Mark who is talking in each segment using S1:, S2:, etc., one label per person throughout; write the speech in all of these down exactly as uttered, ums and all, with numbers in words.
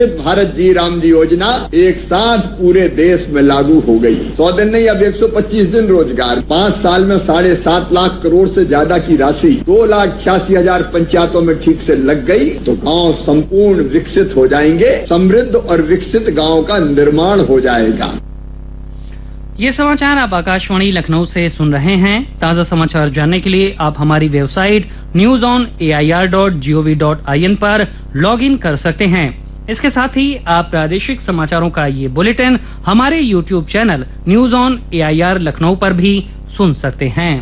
S1: भारत जी राम जी योजना एक साथ पूरे देश में लागू हो गई। सौ दिन नहीं, अब एक सौ पच्चीस दिन रोजगार। पांच साल में साढ़े सात लाख करोड़ से ज्यादा की राशि दो लाख छियासी हजार पंचायतों में ठीक से लग गई तो गांव संपूर्ण विकसित हो जाएंगे। समृद्ध और विकसित गांव का निर्माण हो जाएगा।
S2: ये समाचार आप आकाशवाणी लखनऊ से सुन रहे हैं। ताजा समाचार जानने के लिए आप हमारी website news on A I R dot G O V dot I N पर लॉग इन कर सकते हैं। इसके साथ ही आप प्रादेशिक समाचारों का ये बुलेटिन हमारे YouTube channel news on A I R Lucknow पर भी सुन सकते हैं।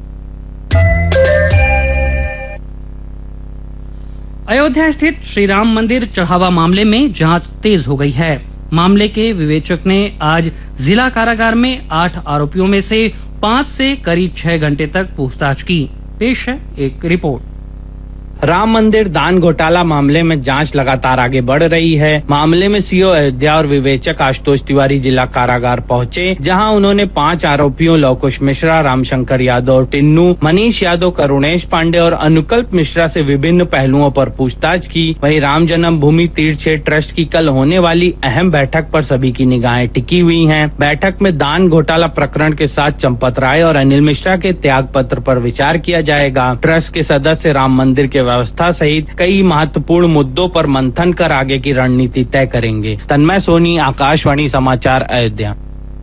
S2: अयोध्या स्थित श्री राम मंदिर चढ़ावा मामले में जांच तेज हो गई है। मामले के विवेचक ने आज जिला कारागार में आठ आरोपियों में से पांच से करीब छह घंटे तक पूछताछ की। पेश है एक रिपोर्ट।
S3: राम मंदिर दान घोटाला मामले में जांच लगातार आगे बढ़ रही है। मामले में सीओ अयोध्या और विवेचक आशुतोष तिवारी जिला कारागार पहुंचे, जहां उन्होंने पांच आरोपियों लवकुश मिश्रा, रामशंकर यादव, टिन्नू, मनीष यादव, करुणेश पांडे और अनुकल्प मिश्रा से विभिन्न पहलुओं पर पूछताछ की। वहीं राम जन्मभूमि तीर्थ क्षेत्र ट्रस्ट की कल होने वाली अहम बैठक पर सभी की निगाहें टिकी हुई हैं। बैठक में दान घोटाला प्रकरण के साथ चंपत राय और अनिल मिश्रा के त्याग पत्र पर विचार किया जाएगा। ट्रस्ट के सदस्य राम मंदिर के व्यवस्था सहित कई महत्वपूर्ण मुद्दों पर मंथन कर आगे की रणनीति तय करेंगे। तन्मय सोनी, आकाशवाणी समाचार, अयोध्या।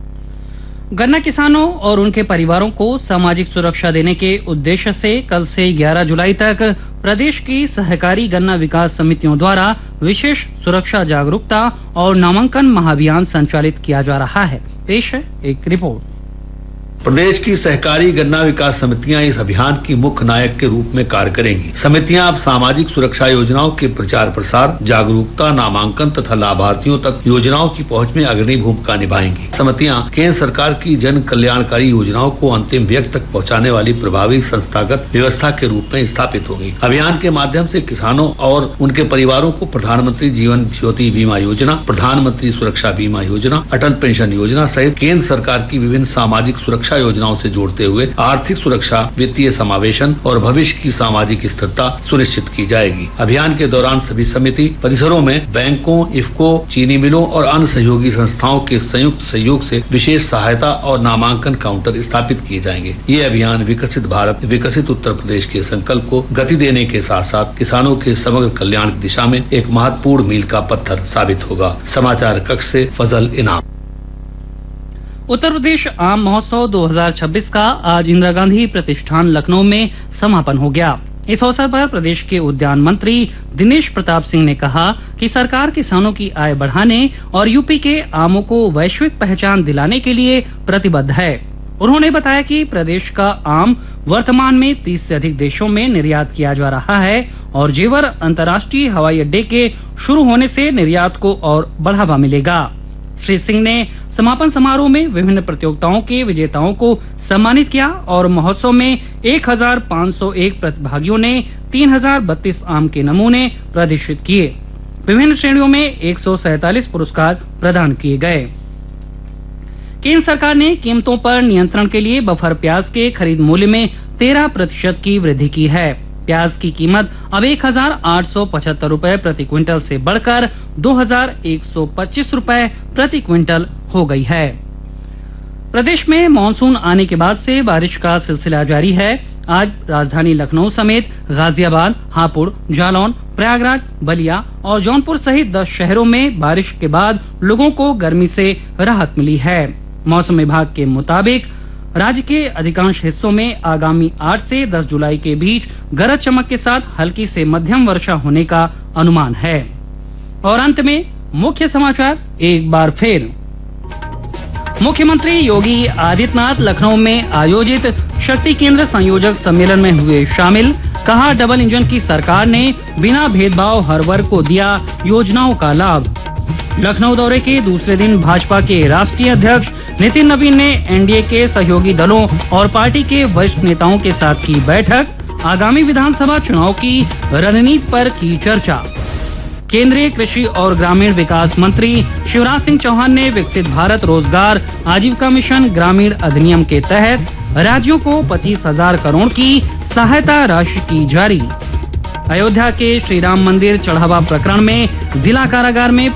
S2: गन्ना किसानों और उनके परिवारों को सामाजिक सुरक्षा देने के उद्देश्य से कल से ग्यारह जुलाई तक प्रदेश की सहकारी गन्ना विकास समितियों द्वारा विशेष सुरक्षा जागरूकता और नामांकन महाअभियान संचालित किया जा रहा है। पेश है एक रिपोर्ट।
S4: प्रदेश की सहकारी गन्ना विकास समितियां इस अभियान की मुख्य नायक के रूप में कार्य करेंगी। समितियां अब सामाजिक सुरक्षा योजनाओं के प्रचार प्रसार, जागरूकता, नामांकन तथा लाभार्थियों तक योजनाओं की पहुंच में अग्रणी भूमिका निभाएंगी। समितियां केंद्र सरकार की जन कल्याणकारी योजनाओं को अंतिम व्यक्ति तक पहुंचाने वाली प्रभावी संस्थागत व्यवस्था के रूप में स्थापित होगी। अभियान के माध्यम से किसानों और उनके परिवारों को प्रधानमंत्री जीवन ज्योति बीमा योजना, प्रधानमंत्री सुरक्षा बीमा योजना, अटल पेंशन योजना सहित केंद्र सरकार की विभिन्न सामाजिक सुरक्षा योजनाओं से जोड़ते हुए आर्थिक सुरक्षा, वित्तीय समावेशन और भविष्य की सामाजिक स्थिरता सुनिश्चित की जाएगी। अभियान के दौरान सभी समिति परिसरों में बैंकों, इफको, चीनी मिलों और अन्य सहयोगी संस्थाओं के संयुक्त सहयोग से विशेष सहायता और नामांकन काउंटर स्थापित किए जाएंगे। ये अभियान विकसित भारत, विकसित उत्तर प्रदेश के संकल्प को गति देने के साथ साथ किसानों के समग्र कल्याण की दिशा में एक महत्वपूर्ण मील का पत्थर साबित होगा। समाचार कक्ष से फजल इनाम।
S2: उत्तर प्रदेश आम महोत्सव दो हज़ार छब्बीस का आज इंदिरा गांधी प्रतिष्ठान लखनऊ में समापन हो गया। इस अवसर पर प्रदेश के उद्यान मंत्री दिनेश प्रताप सिंह ने कहा कि सरकार किसानों की आय बढ़ाने और यूपी के आमों को वैश्विक पहचान दिलाने के लिए प्रतिबद्ध है। उन्होंने बताया कि प्रदेश का आम वर्तमान में तीस से अधिक देशों में निर्यात किया जा रहा है और जेवर अंतर्राष्ट्रीय हवाई अड्डे के शुरू होने से निर्यात को और बढ़ावा मिलेगा। श्री सिंह ने समापन समारोह में विभिन्न प्रतियोगिताओं के विजेताओं को सम्मानित किया और महोत्सव में एक हज़ार पाँच सौ एक प्रतिभागियों ने तीन हज़ार बत्तीस आम के नमूने प्रदर्शित किए। विभिन्न श्रेणियों में एक सौ सैंतालीस पुरस्कार प्रदान किए गए। केंद्र सरकार ने कीमतों पर नियंत्रण के लिए बफर प्याज के खरीद मूल्य में तेरह प्रतिशत की वृद्धि की है। प्याज की कीमत अब एक हजार आठ सौ पचहत्तर रूपए प्रति क्विंटल से बढ़कर दो हजार एक सौ पच्चीस रूपए प्रति क्विंटल हो गई है। प्रदेश में मानसून आने के बाद से बारिश का सिलसिला जारी है। आज राजधानी लखनऊ समेत गाजियाबाद, हापुड़, जालौन, प्रयागराज, बलिया और जौनपुर सहित दस शहरों में बारिश के बाद लोगों को गर्मी से राहत मिली है। मौसम विभाग के मुताबिक राज्य के अधिकांश हिस्सों में आगामी आठ से दस जुलाई के बीच गरज चमक के साथ हल्की से मध्यम वर्षा होने का अनुमान है। और अंत में मुख्य समाचार एक बार फिर। मुख्यमंत्री योगी आदित्यनाथ लखनऊ में आयोजित शक्ति केंद्र संयोजक सम्मेलन में हुए शामिल। कहा, डबल इंजन की सरकार ने बिना भेदभाव हर वर्ग को दिया योजनाओं का लाभ। लखनऊ दौरे के दूसरे दिन भाजपा के राष्ट्रीय अध्यक्ष नितिन नवीन ने एनडीए के सहयोगी दलों और पार्टी के वरिष्ठ नेताओं के साथ की बैठक। आगामी विधानसभा चुनाव की रणनीति पर की चर्चा। केंद्रीय कृषि और ग्रामीण विकास मंत्री शिवराज सिंह चौहान ने विकसित भारत रोजगार आजीविका मिशन ग्रामीण अधिनियम के तहत राज्यों को पच्चीस हजार करोड़ की सहायता राशि की जारी। अयोध्या के श्री राम मंदिर चढ़ावा प्रकरण में जिला कारागार में